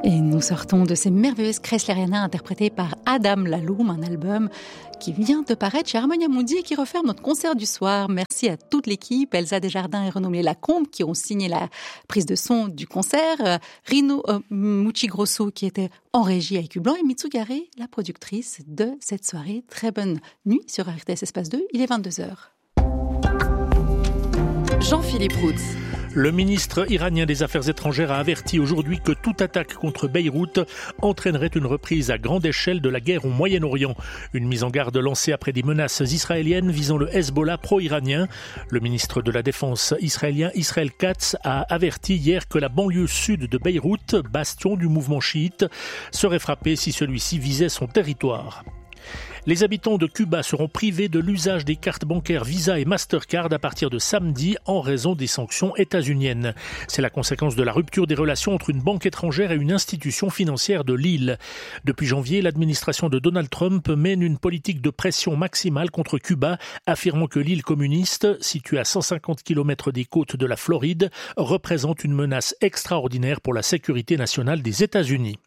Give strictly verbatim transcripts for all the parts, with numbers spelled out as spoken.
Et nous sortons de ces merveilleuses Kreisleriana interprétées par Adam Laloum, un album qui vient de paraître chez Harmonia Mundi et qui referme notre concert du soir. Merci à toute l'équipe, Elsa Desjardins et Renaud Lacombe qui ont signé la prise de son du concert, Rino euh, Muchigrosso qui était en régie avec Hublan et Mitsugare, la productrice de cette soirée. Très bonne nuit sur R T S Espace deux, il est vingt-deux heures. Jean-Philippe Roux. Le ministre iranien des Affaires étrangères a averti aujourd'hui que toute attaque contre Beyrouth entraînerait une reprise à grande échelle de la guerre au Moyen-Orient. Une mise en garde lancée après des menaces israéliennes visant le Hezbollah pro-iranien. Le ministre de la Défense israélien Israël Katz a averti hier que la banlieue sud de Beyrouth, bastion du mouvement chiite, serait frappée si celui-ci visait son territoire. Les habitants de Cuba seront privés de l'usage des cartes bancaires Visa et Mastercard à partir de samedi en raison des sanctions états-uniennes. C'est la conséquence de la rupture des relations entre une banque étrangère et une institution financière de l'île. Depuis janvier, l'administration de Donald Trump mène une politique de pression maximale contre Cuba, affirmant que l'île communiste, située à cent cinquante kilomètres des côtes de la Floride, représente une menace extraordinaire pour la sécurité nationale des États-Unis.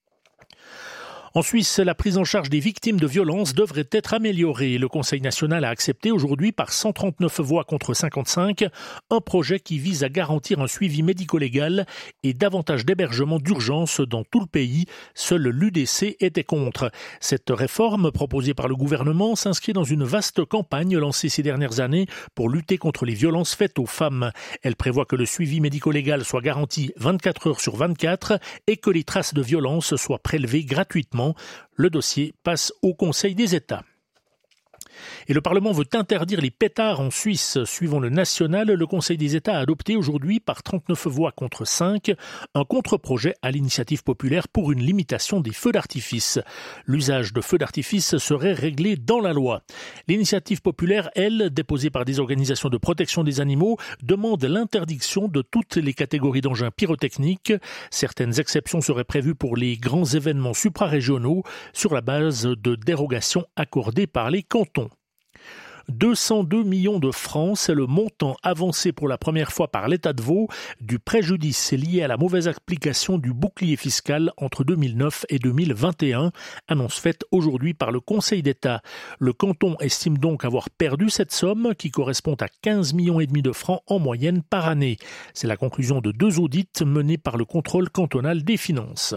En Suisse, la prise en charge des victimes de violences devrait être améliorée. Le Conseil national a accepté aujourd'hui par cent trente-neuf voix contre cinquante-cinq un projet qui vise à garantir un suivi médico-légal et davantage d'hébergements d'urgence dans tout le pays. Seul l'U D C était contre. Cette réforme proposée par le gouvernement s'inscrit dans une vaste campagne lancée ces dernières années pour lutter contre les violences faites aux femmes. Elle prévoit que le suivi médico-légal soit garanti vingt-quatre heures sur vingt-quatre et que les traces de violence soient prélevées gratuitement. Le dossier passe au Conseil des États. Et le Parlement veut interdire les pétards en Suisse. Suivant le national, le Conseil des États a adopté aujourd'hui par trente-neuf voix contre cinq un contre-projet à l'initiative populaire pour une limitation des feux d'artifice. L'usage de feux d'artifice serait réglé dans la loi. L'initiative populaire, elle, déposée par des organisations de protection des animaux, demande l'interdiction de toutes les catégories d'engins pyrotechniques. Certaines exceptions seraient prévues pour les grands événements suprarégionaux sur la base de dérogations accordées par les cantons. deux cent deux millions de francs, c'est le montant avancé pour la première fois par l'État de Vaud du préjudice lié à la mauvaise application du bouclier fiscal entre deux mille neuf et deux mille vingt et un, annonce faite aujourd'hui par le Conseil d'État. Le canton estime donc avoir perdu cette somme qui correspond à quinze millions et demi de francs en moyenne par année. C'est la conclusion de deux audits menés par le contrôle cantonal des finances.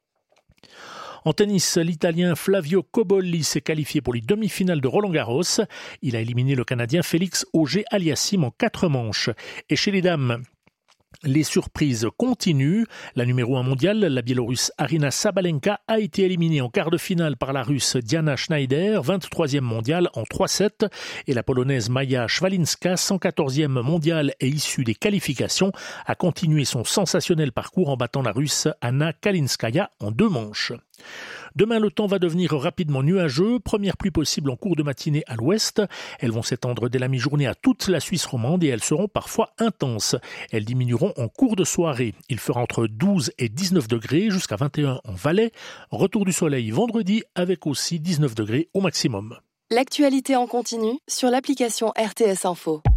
En tennis, l'Italien Flavio Cobolli s'est qualifié pour les demi-finales de Roland-Garros. Il a éliminé le Canadien Félix Auger-Aliassime en quatre manches. Et chez les dames, les surprises continuent. La numéro un mondiale, la Biélorusse Arina Sabalenka, a été éliminée en quart de finale par la Russe Diana Schneider, vingt-troisième mondiale en trois sept. Et la Polonaise Maja Szwalinska, cent quatorzième mondiale et issue des qualifications, a continué son sensationnel parcours en battant la Russe Anna Kalinskaya en deux manches. Demain, le temps va devenir rapidement nuageux. Première pluie possible en cours de matinée à l'ouest. Elles vont s'étendre dès la mi-journée à toute la Suisse romande et elles seront parfois intenses. Elles diminueront en cours de soirée. Il fera entre douze et dix-neuf degrés jusqu'à vingt et un en Valais. Retour du soleil vendredi avec aussi dix-neuf degrés au maximum. L'actualité en continu sur l'application R T S Info.